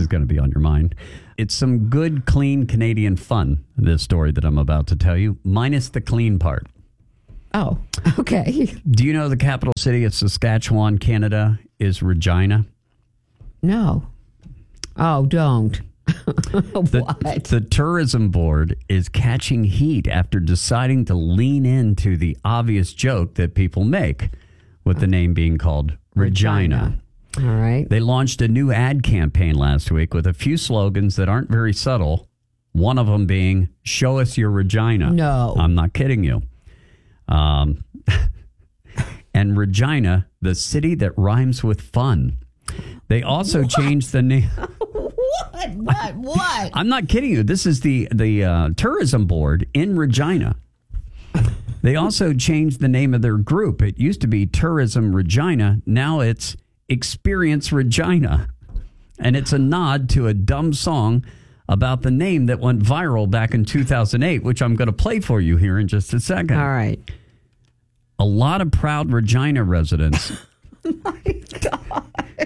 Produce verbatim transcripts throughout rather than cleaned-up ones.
going to be on your mind. It's some good, clean Canadian fun, this story that I'm about to tell you, minus the clean part. Oh, okay. Do you know the capital city of Saskatchewan, Canada, is Regina? No. Oh, don't. The, What? the tourism board is catching heat after deciding to lean into the obvious joke that people make with the name being called Regina. Regina. All right. They launched a new ad campaign last week with a few slogans that aren't very subtle. One of them being, show us your Regina. No. I'm not kidding you. Um, and Regina, the city that rhymes with fun. They also What? changed the name. What? What? What? I'm not kidding you. This is the, the uh, tourism board in Regina. They also changed the name of their group. It used to be Tourism Regina. Now it's Experience Regina. And it's a nod to a dumb song about the name that went viral back in two thousand eight, which I'm going to play for you here in just a second. All right. A lot of proud Regina residents. Oh my God.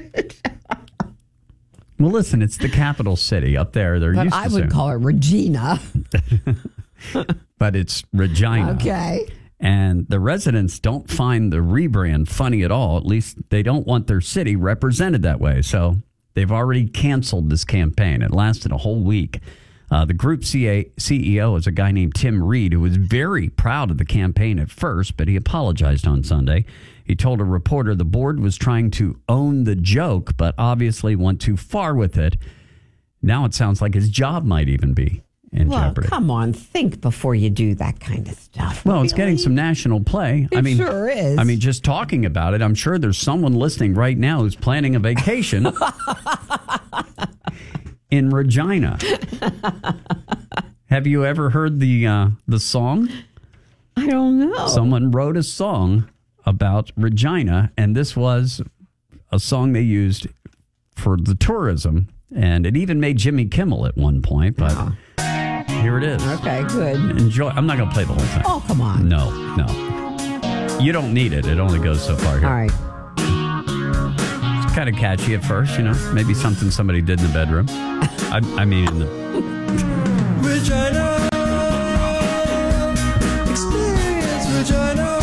Well, listen, it's the capital city up there. They're But used I to would saying, call it Regina. but it's Regina. Okay. And the residents don't find the rebrand funny at all. At least they don't want their city represented that way. So they've already canceled this campaign. It lasted a whole week. Uh, the group C E O is a guy named Tim Reed, who was very proud of the campaign at first, but he apologized on Sunday. He told a reporter the board was trying to own the joke, but obviously went too far with it. Now it sounds like his job might even be in Well, jeopardy. come on. Think before you do that kind of stuff. Well, it's Really? getting some national play. It I mean, sure is. I mean, just talking about it, I'm sure there's someone listening right now who's planning a vacation in Regina. Have you ever heard the uh, the song? I don't know. Someone wrote a song about Regina, and this was a song they used for the tourism, and it even made Jimmy Kimmel at one point, but Oh. here it is. Okay, good. Enjoy. I'm not going to play the whole thing. Oh, come on. No, no. You don't need it. It only goes so far here. All right. It's kind of catchy at first, you know. Maybe something somebody did in the bedroom. I, I mean, in the... Regina, experience Regina.